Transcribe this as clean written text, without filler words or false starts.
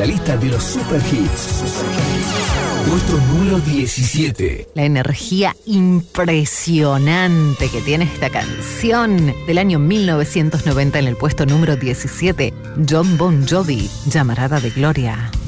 la lista de los super hits. Puesto número 17. La energía impresionante que tiene esta canción del año 1990 en el puesto número 17. Jon Bon Jovi, Llamarada de Gloria.